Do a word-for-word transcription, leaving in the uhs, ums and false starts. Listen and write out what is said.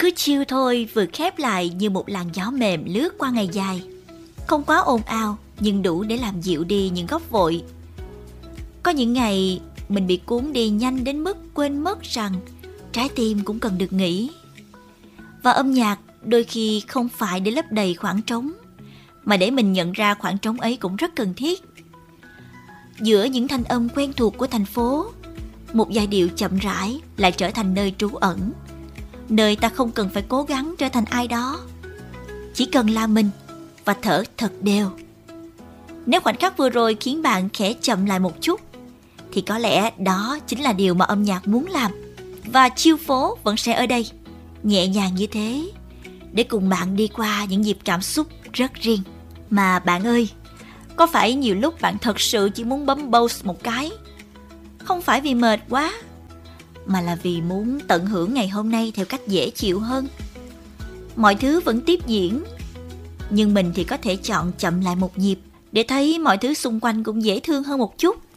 cứ chill thôi, vừa khép lại như một làn gió mềm lướt qua ngày dài. Không quá ồn ào, nhưng đủ để làm dịu đi những góc vội. Có những ngày mình bị cuốn đi nhanh đến mức quên mất rằng trái tim cũng cần được nghỉ. Và âm nhạc đôi khi không phải để lấp đầy khoảng trống, mà để mình nhận ra khoảng trống ấy cũng rất cần thiết. Giữa những thanh âm quen thuộc của thành phố, một giai điệu chậm rãi lại trở thành nơi trú ẩn, nơi ta không cần phải cố gắng trở thành ai đó, chỉ cần là mình và thở thật đều. Nếu khoảnh khắc vừa rồi khiến bạn khẽ chậm lại một chút, thì có lẽ đó chính là điều mà âm nhạc muốn làm. Và chill phố vẫn sẽ ở đây, nhẹ nhàng như thế, để cùng bạn đi qua những nhịp cảm xúc rất riêng. Mà bạn ơi, có phải nhiều lúc bạn thật sự chỉ muốn bấm pause một cái, không phải vì mệt quá, mà là vì muốn tận hưởng ngày hôm nay theo cách dễ chịu hơn? Mọi thứ vẫn tiếp diễn, nhưng mình thì có thể chọn chậm lại một nhịp để thấy mọi thứ xung quanh cũng dễ thương hơn một chút.